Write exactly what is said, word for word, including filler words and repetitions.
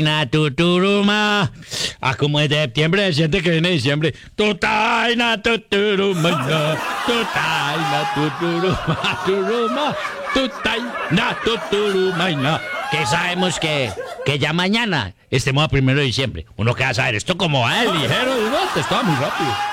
Na tuturuma. Ah, como es de septiembre, siente que viene diciembre. Tutaina tuturuma. Tutaina tuturuma. Turuma. Tutaina tuturuma. Que sabemos que, que ya mañana estemos a primero de diciembre. Uno que va a saber esto como va, el ligero, ¿no? Esto va muy rápido.